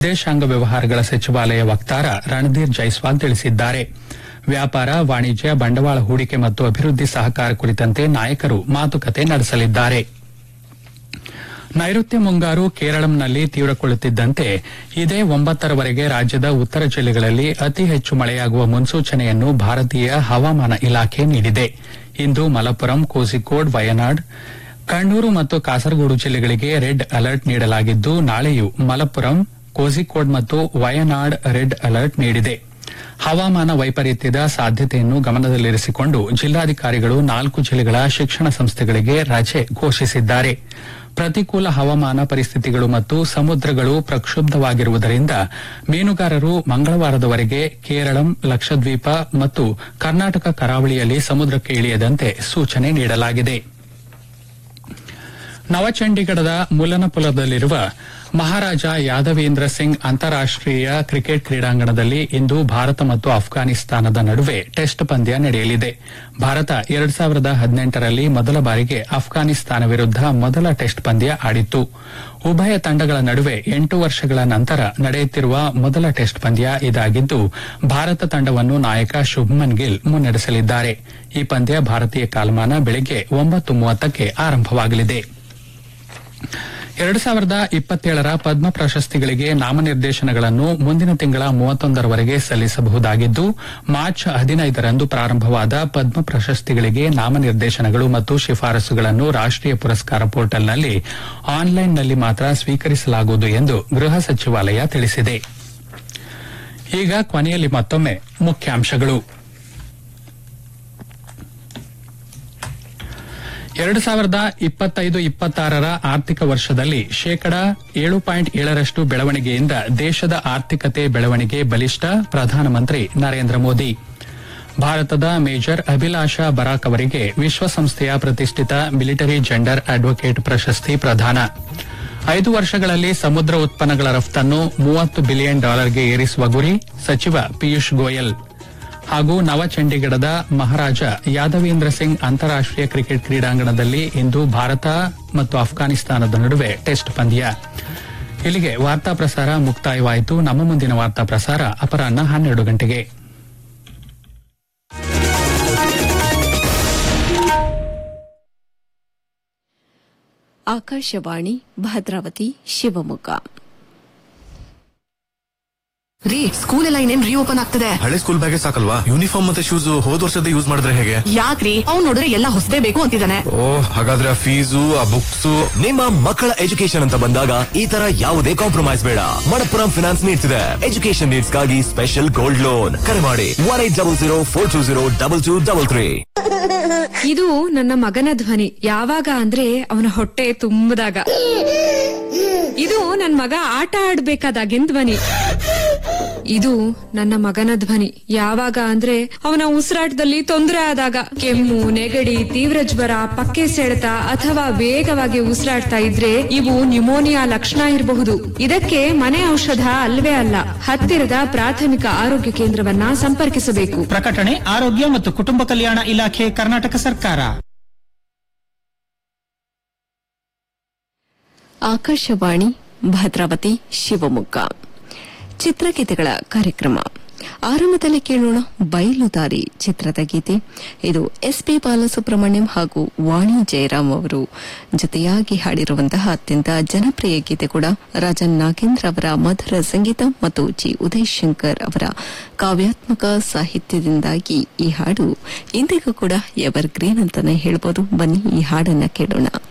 ವಿದೇಶಾಂಗ ವ್ಯವಹಾರಗಳ ಸಚಿವಾಲಯ ವಕ್ತಾರ ರಣಧೀರ್ ಜೈಸ್ವಾಲ್ ತಿಳಿಸಿದ್ದಾರೆ. ವ್ಯಾಪಾರ, ವಾಣಿಜ್ಯ, ಬಂಡವಾಳ ಹೂಡಿಕೆ ಮತ್ತು ಅಭಿವೃದ್ಧಿ ಸಹಕಾರ ಕುರಿತಂತೆ ನಾಯಕರು ಮಾತುಕತೆ ನಡೆಸಲಿದ್ದಾರೆ. ನೈಋತ್ಯ ಮುಂಗಾರು ಕೇರಳಂನಲ್ಲಿ ತೀವ್ರಗೊಳ್ಳುತ್ತಿದ್ದಂತೆ ಇದೇ 9ರವರೆಗೆ ರಾಜ್ಯದ ಉತ್ತರ ಜಿಲ್ಲೆಗಳಲ್ಲಿ ಅತಿ ಹೆಚ್ಚು ಮಳೆಯಾಗುವ ಮುನ್ಸೂಚನೆಯನ್ನು ಭಾರತೀಯ ಹವಾಮಾನ ಇಲಾಖೆ ನೀಡಿದೆ. ಇಂದು ಮಲಪ್ಪುರಂ, ಕೋಝಿಕೋಡ್, ವಯನಾಡ್, ಕಣ್ಣೂರು ಮತ್ತು ಕಾಸರಗೋಡು ಜಿಲ್ಲೆಗಳಿಗೆ ರೆಡ್ ಅಲರ್ಟ್ ನೀಡಲಾಗಿದ್ದು, ನಾಳೆಯೂ ಮಲಪ್ಪುರಂ, ಕೋಝಿಕೋಡ್ ಮತ್ತು ವಯನಾಡ್ ರೆಡ್ ಅಲರ್ಟ್ ನೀಡಿದೆ. ಹವಾಮಾನ ವೈಪರೀತ್ಯದ ಸಾಧ್ಯತೆಯನ್ನು ಗಮನದಲ್ಲಿರಿಸಿಕೊಂಡು ಜಿಲ್ಲಾಧಿಕಾರಿಗಳು 4 ಜಿಲ್ಲೆಗಳ ಶಿಕ್ಷಣ ಸಂಸ್ಥೆಗಳಿಗೆ ರಜೆ ಘೋಷಿಸಿದ್ದಾರೆ. ಪ್ರತಿಕೂಲ ಹವಾಮಾನ ಪರಿಸ್ಥಿತಿಗಳು ಮತ್ತು ಸಮುದ್ರಗಳು ಪ್ರಕ್ಷುಬ್ಧವಾಗಿರುವುದರಿಂದ ಮೀನುಗಾರರು ಮಂಗಳವಾರದವರೆಗೆ ಕೇರಳಂ, ಲಕ್ಷದ್ವೀಪ ಮತ್ತು ಕರ್ನಾಟಕ ಕರಾವಳಿಯಲ್ಲಿ ಸಮುದ್ರಕ್ಕೆ ಇಳಿಯದಂತೆ ಸೂಚನೆ ನೀಡಲಾಗಿದೆ. ನವಚಂಡೀಗಢದ ಮುಲ್ಲನಪುರದಲ್ಲಿರುವ ಮಹಾರಾಜ ಯಾದವೇಂದ್ರ ಸಿಂಗ್ ಅಂತಾರಾಷ್ಟೀಯ ಕ್ರಿಕೆಟ್ ಕ್ರೀಡಾಂಗಣದಲ್ಲಿ ಇಂದು ಭಾರತ ಮತ್ತು ಅಫ್ಘಾನಿಸ್ತಾನದ ನಡುವೆ ಟೆಸ್ಟ್ ಪಂದ್ಯ ನಡೆಯಲಿದೆ. ಭಾರತ 2018ರಲ್ಲಿ ಮೊದಲ ಬಾರಿಗೆ ಅಫ್ಘಾನಿಸ್ತಾನ ವಿರುದ್ಧ ಮೊದಲ ಟೆಸ್ಟ್ ಪಂದ್ಯ ಆಡಿತ್ತು. ಉಭಯ ತಂಡಗಳ ನಡುವೆ 8 ವರ್ಷಗಳ ನಂತರ ನಡೆಯುತ್ತಿರುವ ಮೊದಲ ಟೆಸ್ಟ್ ಪಂದ್ಯ ಇದಾಗಿದ್ದು, ಭಾರತ ತಂಡವನ್ನು ನಾಯಕ ಶುಭ್ಮನ್ ಗಿಲ್ ಮುನ್ನಡೆಸಲಿದ್ದಾರೆ. ಈ ಪಂದ್ಯ ಭಾರತೀಯ ಕಾಲಮಾನ ಬೆಳಗ್ಗೆ 9:30ಕ್ಕೆ ಆರಂಭವಾಗಲಿದೆ. 2027ರ ಪದ್ಮ ಪ್ರಶಸ್ತಿಗಳಿಗೆ ನಾಮನಿರ್ದೇಶನಗಳನ್ನು ಮುಂದಿನ ತಿಂಗಳ 31ರವರೆಗೆ ಸಲ್ಲಿಸಬಹುದಾಗಿದ್ದು, ಮಾರ್ಚ್ 15ರಂದು ಪ್ರಾರಂಭವಾದ ಪದ್ಮ ಪ್ರಶಸ್ತಿಗಳಿಗೆ ನಾಮನಿರ್ದೇಶನಗಳು ಮತ್ತು ಶಿಫಾರಸುಗಳನ್ನು ರಾಷ್ಟೀಯ ಪುರಸ್ಕಾರ ಪೋರ್ಟಲ್ನಲ್ಲಿ ಆನ್ಲೈನ್ನಲ್ಲಿ ಮಾತ್ರ ಸ್ವೀಕರಿಸಲಾಗುವುದು ಎಂದು ಗೃಹ ಸಚಿವಾಲಯ ತಿಳಿಸಿದೆ. ಈಗ ಕೊನೆಯಲ್ಲಿ ಮತ್ತೊಮ್ಮೆ ಮುಖ್ಯಾಂಶಗಳು. 2025-26ರ ಆರ್ಥಿಕ ವರ್ಷದಲ್ಲಿ ಶೇಕಡಾ 7.7ರಷ್ಟು ಬೆಳವಣಿಗೆಯಿಂದ ದೇಶದ ಆರ್ಥಿಕತೆ ಬೆಳವಣಿಗೆ ಬಲಿಷ್ಠ, ಪ್ರಧಾನಮಂತ್ರಿ ನರೇಂದ್ರ ಮೋದಿ. ಭಾರತದ ಮೇಜರ್ ಅಭಿಲಾಷಾ ಬರಾಕ್ ಅವರಿಗೆ ವಿಶ್ವಸಂಸ್ಥೆಯ ಪ್ರತಿಷ್ಠಿತ ಮಿಲಿಟರಿ ಜೆಂಡರ್ ಅಡ್ವೊಕೇಟ್ ಪ್ರಶಸ್ತಿ ಪ್ರದಾನ. 5 ವರ್ಷಗಳಲ್ಲಿ ಸಮುದ್ರ ಉತ್ಪನ್ನಗಳ ರಫ್ತನ್ನು $30 ಬಿಲಿಯನ್ ಗೆ ಏರಿಸುವ ಗುರಿ, ಸಚಿವ ಪಿಯೂಷ್ ಗೋಯಲ್. ಹಾಗೂ ನವಚಂಡೀಗಢದ ಮಹಾರಾಜ ಯಾದವೇಂದ್ರ ಸಿಂಗ್ ಅಂತಾರಾಷ್ಟೀಯ ಕ್ರಿಕೆಟ್ ಕ್ರೀಡಾಂಗಣದಲ್ಲಿ ಇಂದು ಭಾರತ ಮತ್ತು ಅಫ್ಘಾನಿಸ್ತಾನದ ನಡುವೆ ಟೆಸ್ಟ್ ಪಂದ್ಯ. ಇಲ್ಲಿಗೆ ವಾರ್ತಾ ಪ್ರಸಾರ ಮುಕ್ತಾಯವಾಯಿತು. ನಮ್ಮ ಮುಂದಿನ ವಾರ್ತಾ ಪ್ರಸಾರ ಅಪರಾಹ್ನ 12 ಗಂಟೆಗೆ. ಆಕಾಶವಾಣಿ ಭದ್ರಾವತಿ, ಶಿವಮೊಗ್ಗ. ರೀ, ಸ್ಕೂಲ್ ಎಲ್ಲ ಇನ್ನೇನ್ ರೀಓಪನ್ ಆಗ್ತದೆ. ಹಳೆ ಸ್ಕೂಲ್ ಬ್ಯಾಗೆ ಸಾಕಲ್ವಾ? ಯೂನಿಫಾರ್ಮ್ ಮತ್ತೆ ಶೂಸ್ ಹೋದ್ ವರ್ಷದ ಯೂಸ್ ಮಾಡಿದ್ರೆ ಹೇಗೆ? ಯಾಕ್ರಿ, ಅವ್ನು ನೋಡಿದ್ರೆ ಎಲ್ಲ ಹೊಸದೇ ಬೇಕು ಅಂತಿದ್ದಾನೆ. ಹಾಗಾದ್ರೆ ಆ ಫೀಸು, ಆ ಬುಕ್ಸ್. ನಿಮ್ಮ ಮಕ್ಕಳ ಎಜುಕೇಶನ್ ಅಂತ ಬಂದಾಗ ಈ ತರ ಯಾವುದೇ ಕಾಂಪ್ರಮೈಸ್ ಬೇಡ. ಮಣಪ್ಪುರಂ ಫಿನಾನ್ಸ್ ನೀಡ್ತಿದೆ ಎಜುಕೇಶನ್ ನೀಡ್ಸ್ ಗಾಗಿ ಸ್ಪೆಷಲ್ ಗೋಲ್ಡ್ ಲೋನ್. ಕರೆ ಮಾಡಿ 1800-420-2233. ಇದು ನನ್ನ ಮಗನ ಧ್ವನಿ. ಯಾವಾಗ ಅಂದ್ರೆ ಅವನ ಹೊಟ್ಟೆ ತುಂಬದಾಗ. ಇದು ನನ್ನ ಮಗ ಆಟ ಆಡ್ಬೇಕಾದಾಗಿನ ಧ್ವನಿ. ಇದು ನನ್ನ ಮಗನ ಧ್ವನಿ ಯಾವಾಗ ಅಂದ್ರೆ ಅವನ ಉಸಿರಾಟದಲ್ಲಿ ತೊಂದರೆ ಆದಾಗ, ಕೆಮ್ಮು, ನೆಗಡಿ, ತೀವ್ರ ಜ್ವರ, ಪಕ್ಕೆ ಸೆಳೆತ ಅಥವಾ ವೇಗವಾಗಿ ಉಸಿರಾಡ್ತಾ ಇದ್ರೆ ಇವು ನ್ಯೂಮೋನಿಯಾ ಲಕ್ಷಣ ಇರಬಹುದು. ಇದಕ್ಕೆ ಮನೆ ಔಷಧ ಅಲ್ವೇ ಅಲ್ಲ. ಹತ್ತಿರದ ಪ್ರಾಥಮಿಕ ಆರೋಗ್ಯ ಕೇಂದ್ರವನ್ನ ಸಂಪರ್ಕಿಸಬೇಕು. ಪ್ರಕಟಣೆ ಆರೋಗ್ಯ ಮತ್ತು ಕುಟುಂಬ ಕಲ್ಯಾಣ ಇಲಾಖೆ, ಕರ್ನಾಟಕ ಸರ್ಕಾರ. ಆಕಾಶವಾಣಿ ಭದ್ರಾವತಿ, ಶಿವಮೊಗ್ಗ. ಚಿತ್ರಗೀತೆಗಳ ಕಾರ್ಯಕ್ರಮ ಆರಂಭದಲ್ಲಿ ಕೇಳೋಣ. ಬಯಲುದಾರಿ ಚಿತ್ರದ ಗೀತೆ. ಇದು ಎಸ್ಪಿ ಬಾಲಸುಬ್ರಹ್ಮಣ್ಯಂ ಹಾಗೂ ವಾಣಿ ಜಯರಾಮ್ ಅವರು ಜೊತೆಯಾಗಿ ಹಾಡಿರುವಂತಹ ಅತ್ಯಂತ ಜನಪ್ರಿಯ ಗೀತೆ ಕೂಡ. ರಾಜನ್ ನಾಗೇಂದ್ರ ಅವರ ಮಧುರ ಸಂಗೀತ ಮತ್ತು ಜಿ ಉದಯ್ ಶಂಕರ್ ಅವರ ಕಾವ್ಯಾತ್ಮಕ ಸಾಹಿತ್ಯದಿಂದಾಗಿ ಈ ಹಾಡು ಇಂದಿಗೂ ಕೂಡ ಎವರ್ ಗ್ರೀನ್ ಅಂತಾನೆ ಹೇಳ್ಬೋದು. ಬನ್ನಿ ಈ ಹಾಡನ್ನ ಕೇಳೋಣ.